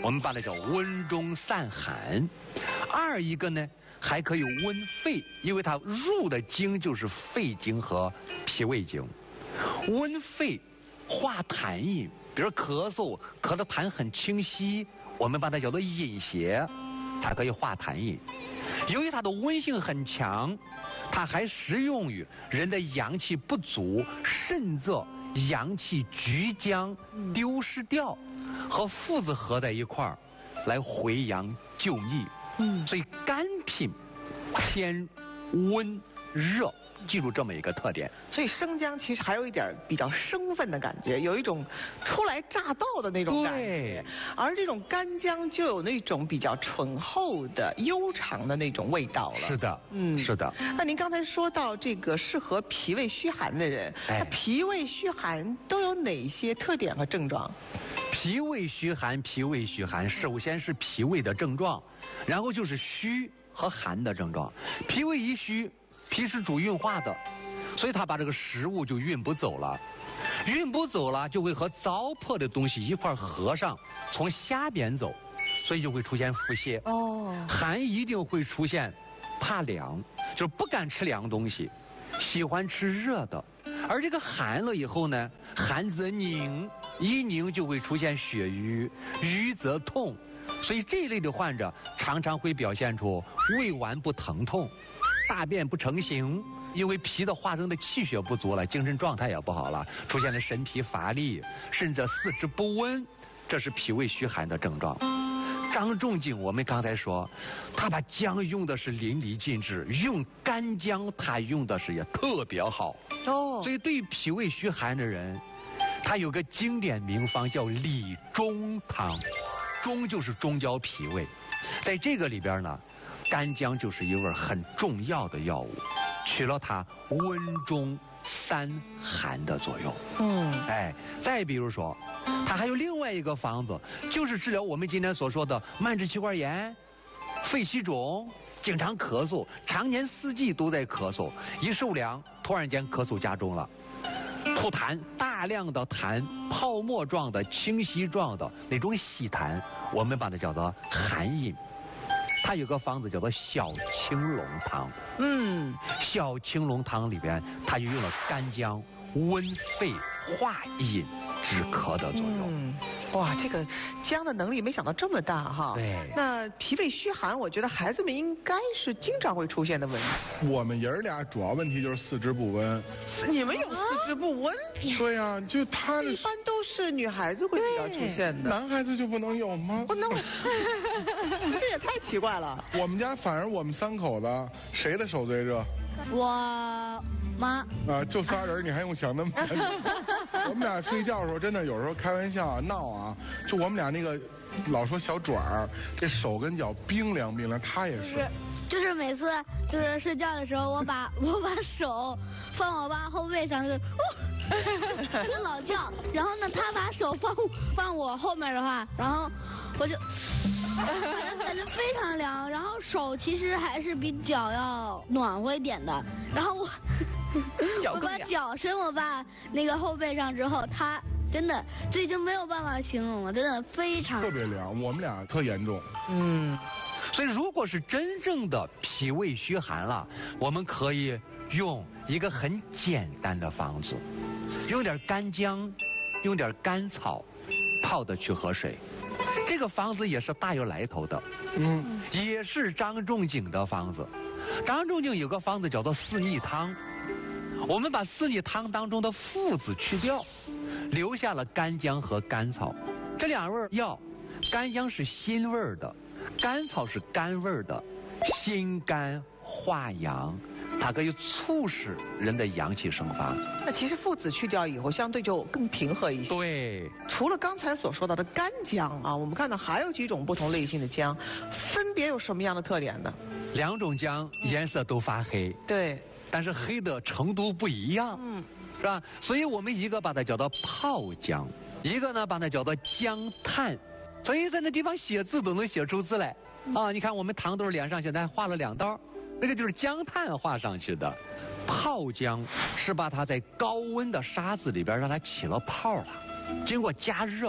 我们把它叫温中散寒。二一个呢，还可以温肺，因为它入的经就是肺经和脾胃经。温肺化痰饮，比如咳嗽，咳的痰很清晰，我们把它叫做饮邪，它可以化痰饮。由于它的温性很强，它还适用于人的阳气不足，甚至阳气局将丢失掉，和附子合在一块儿来回阳救逆。所以肝品偏温热，记住这么一个特点。 所以生姜其实还有一点比较生分的感觉，有一种初来乍到的那种感觉，而这种干姜就有那种比较醇厚的悠长的那种味道了。 是的，是的。 那您刚才说到这个适合脾胃虚寒的人，那脾胃虚寒都有哪些特点和症状？ 脾胃虚寒，首先是脾胃的症状，然后就是虚和寒的症状。脾胃一虚，脾是主运化的，所以他把这个食物就运不走了，就会和糟粕的东西一块合上，从下边走，所以就会出现腹泻。寒一定会出现怕凉，就是不敢吃凉东西，喜欢吃热的。而这个寒了以后呢，寒则凝，一凝就会出现血瘀，瘀则痛，所以这一类的患者常常会表现出胃脘不疼痛，大便不成形，因为脾的化生的气血不足了，精神状态也不好了，出现了神疲乏力，甚至四肢不温，这是脾胃虚寒的症状。张仲景我们刚才说，他把姜用的是淋漓尽致，用干姜他用的是也特别好。所以对于脾胃虚寒的人，他有个经典名方叫理中汤，中就是中焦脾胃，在这个里边呢，干姜就是一味很重要的药物，起了它温中散寒的作用。再比如说，它还有另外一个方子，就是治疗我们今天所说的慢支气管炎、肺气肿，经常咳嗽，常年四季都在咳嗽，一受凉突然间咳嗽加重了，吐痰，大量的痰，泡沫状的、清晰状的那种稀痰，我们把它叫做寒饮。它有个方子叫做小青龙汤。小青龙汤里边，它就用了干姜温肺化饮止咳的作用。 哇，这个姜的能力没想到这么大哈。 对。 那脾胃虚寒，我觉得孩子们应该是经常会出现的问题。 我们爷儿俩主要问题就是四肢不温。 你们有四肢不温？ 对呀，就他一般都是女孩子会比较出现的， 男孩子就不能有吗？ 不能，这也太奇怪了。 我们家反而我们三口子，谁的手最热？ 我妈。 就仨人，你还用想那么多？我们俩睡觉的时候，真的有时候开玩笑闹啊，就我们俩那个老说小爪儿，这手跟脚冰凉冰凉，他也是。 就是每次就是睡觉的时候，我把手放我爸后背上，就是在那老叫，然后呢，他把手放我后面的话，然后我就感觉非常凉，然后手其实还是比脚要暖和一点的，然后我把脚伸我爸那个后背上之后，他真的这已经没有办法形容了，真的非常特别凉，我们俩特严重。 所以如果是真正的脾胃虚寒了，我们可以用一个很简单的方子，用点干姜，用点甘草，泡的去河水。这个方子也是大有来头的，也是张仲景的方子。张仲景有个方子叫做四逆汤，我们把四逆汤当中的附子去掉，留下了干姜和甘草这两味药。干姜是辛味的，甘草是甘味的，辛甘化阳，它可以促使人的阳气生发。 那其实附子去掉以后，相对就更平和一些。 对。 除了刚才所说到的干姜啊，我们看到还有几种不同类型的姜，分别有什么样的特点呢？ 两种姜颜色都发黑， 对， 但是黑的程度不一样，是吧？所以我们一个把它叫做泡姜，一个呢把它叫做姜炭。所以在那地方写字都能写出字来啊！你看我们糖豆脸上现在画了2道，那个就是姜炭画上去的。泡姜是把它在高温的沙子里边让它起了泡了，经过加热，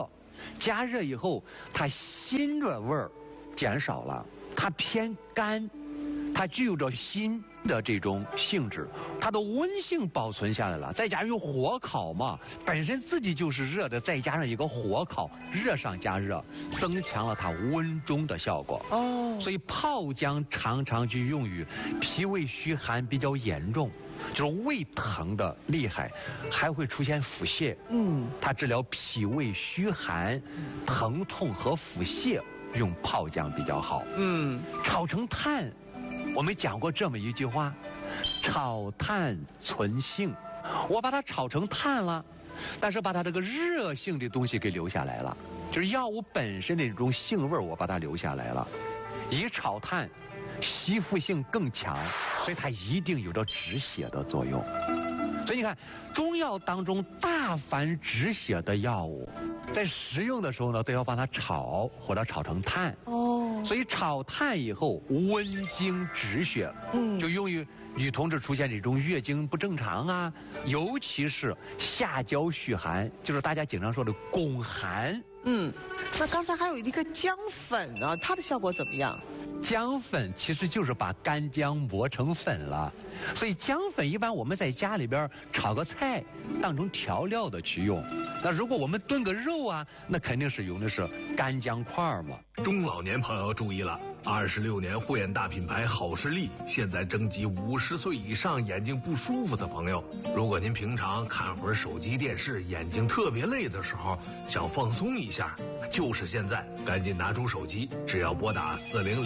加热以后，它辛的味儿减少了，它偏干，它具有着辛的这种性质，它的温性保存下来了。再加上用火烤嘛，本身自己就是热的，再加上一个火烤，热上加热，增强了它温中的效果。所以泡姜常常就用于脾胃虚寒比较严重，就是胃疼的厉害，还会出现腹泻。它治疗脾胃虚寒、疼痛和腹泻用泡姜比较好。炒成炭，我们讲过这么一句话：炒炭存性。我把它炒成炭了，但是把它这个热性的东西给留下来了，就是药物本身的这种性味我把它留下来了。以炒炭吸附性更强，所以它一定有着止血的作用。所以你看，中药当中大凡止血的药物，在食用的时候呢，都要把它炒或者炒成炭。所以炒炭以后温经止血，就用于女同志出现这种月经不正常啊，尤其是下焦虚寒，就是大家经常说的宫寒。 那刚才还有一个姜粉啊，它的效果怎么样？ 姜粉其实就是把干姜磨成粉了，所以姜粉一般我们在家里边炒个菜当成调料的去用。那如果我们炖个肉啊，那肯定是用的是干姜块嘛。 中老年朋友注意了，26年护眼大品牌好视力现在征集50岁以上眼睛不舒服的朋友。如果您平常看会儿手机电视，眼睛特别累的时候，想放松一下，就是现在，赶紧拿出手机，只要拨打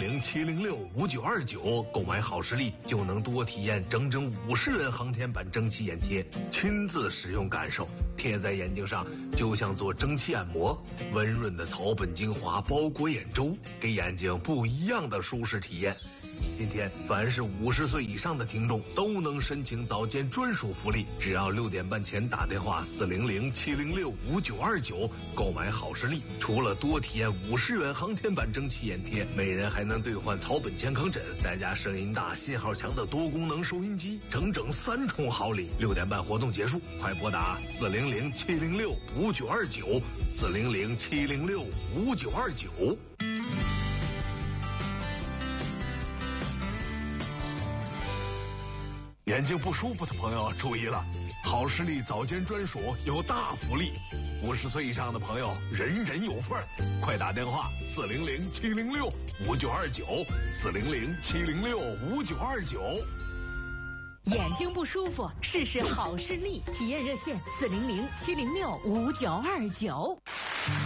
400-706-5929购买好视力，就能多体验整整50元航天版蒸汽眼贴，亲自使用感受，贴在眼睛上就像做蒸汽按摩，温润的草本精华包裹眼周，给眼睛不一样的舒适体验。今天凡是50岁以上的听众都能申请早间专属福利，只要6点半前打电话400-706-5929购买好视力，除了多体验50元航天版蒸汽眼贴，每人还能兑换草本健康枕，再加声音大、信号强的多功能收音机，整整3重好礼。6点半活动结束，快拨打400-706-5929 400-706-5929。眼睛不舒服的朋友注意了，好视力早间专属有大福利，50岁以上的朋友人人有份儿，快打电话400-706-5929 400-706-5929。 眼睛不舒服，试试好视力，体验热线400-706-5929。